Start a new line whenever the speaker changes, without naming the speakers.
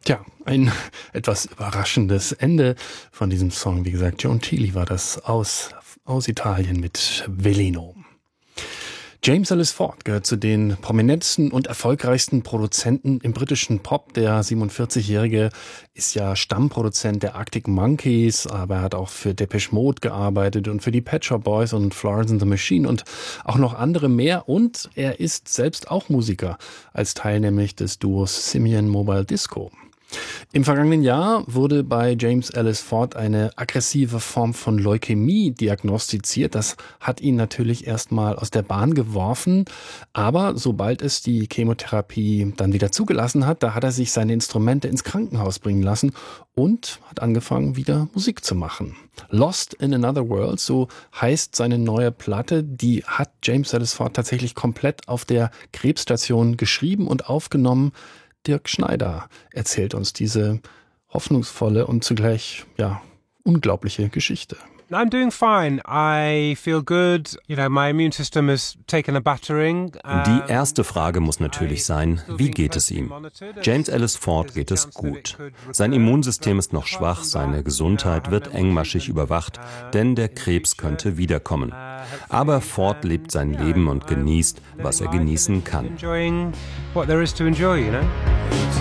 Tja, ein etwas überraschendes Ende von diesem Song. Wie gesagt, Joan Teely war das aus Italien mit Veleno. James Ellis Ford gehört zu den prominentesten und erfolgreichsten Produzenten im britischen Pop. Der 47-Jährige ist ja Stammproduzent der Arctic Monkeys, aber er hat auch für Depeche Mode gearbeitet und für die Pet Shop Boys und Florence and the Machine und auch noch andere mehr. Und er ist selbst auch Musiker, als Teil nämlich des Duos Simian Mobile Disco. Im vergangenen Jahr wurde bei James Ellis Ford eine aggressive Form von Leukämie diagnostiziert. Das hat ihn natürlich erstmal aus der Bahn geworfen. Aber sobald es die Chemotherapie dann wieder zugelassen hat, da hat er sich seine Instrumente ins Krankenhaus bringen lassen und hat angefangen, wieder Musik zu machen. Lost in Another World, so heißt seine neue Platte, die hat James Ellis Ford tatsächlich komplett auf der Krebsstation geschrieben und aufgenommen. Dirk Schneider erzählt uns diese hoffnungsvolle und zugleich unglaubliche Geschichte.
I'm doing fine. I feel good. My immune system has taken a battering.
Die erste Frage muss natürlich sein, wie geht es ihm? James Ellis Ford geht es gut. Sein Immunsystem ist noch schwach, seine Gesundheit wird engmaschig überwacht, denn der Krebs könnte wiederkommen. Aber Ford lebt sein Leben und genießt, was er genießen kann.